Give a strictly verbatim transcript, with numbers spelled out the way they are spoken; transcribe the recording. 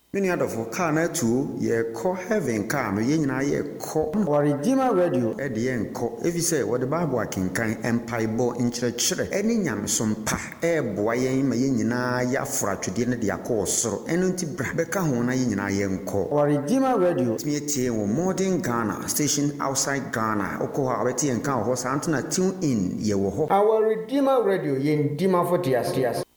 Many other for car na two ye call heaven car no yen na ye call our Redeemer Radio e de yen call if you say what the Bible can kan empire bo in chere chere any nyamesom pa e boa yen ma yen nyina ya fratwede ne de akọ soro eno nti bra be ka ho na yen nyina yen call our Redeemer Radio me tie wo modern Ghana station outside Ghana okọ ha beti yen kan ho sa antuna tune in ye wo ho our Redeemer Radio yen dima for tias tias